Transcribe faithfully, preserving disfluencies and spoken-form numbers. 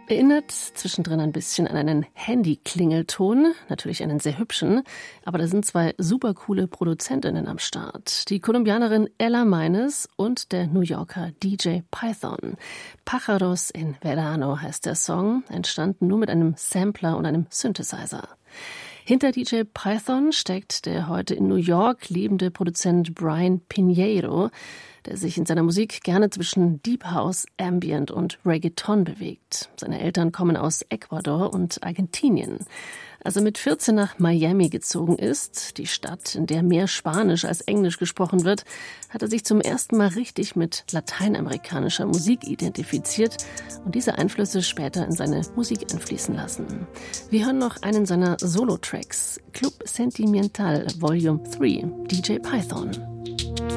Erinnert zwischendrin ein bisschen an einen Handy-Klingelton, natürlich einen sehr hübschen, aber da sind zwei super coole Produzentinnen am Start. Die Kolumbianerin Ella Meines und der New Yorker D J Python. Pájaros en Verano heißt der Song, entstanden nur mit einem Sampler und einem Synthesizer. Hinter D J Python steckt der heute in New York lebende Produzent Brian Pinheiro, der sich in seiner Musik gerne zwischen Deep House, Ambient und Reggaeton bewegt. Seine Eltern kommen aus Ecuador und Argentinien. Als er mit vierzehn nach Miami gezogen ist, die Stadt, in der mehr Spanisch als Englisch gesprochen wird, hat er sich zum ersten Mal richtig mit lateinamerikanischer Musik identifiziert und diese Einflüsse später in seine Musik einfließen lassen. Wir hören noch einen seiner Solo-Tracks, Club Sentimental Volume drei, D J Python.